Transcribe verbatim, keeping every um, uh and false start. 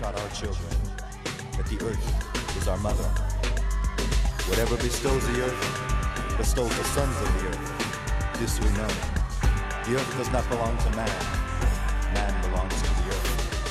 taught our children that the earth is our mother. Whatever bestows the earth, bestows the sons of the earth. This we know. The earth does not belong to man.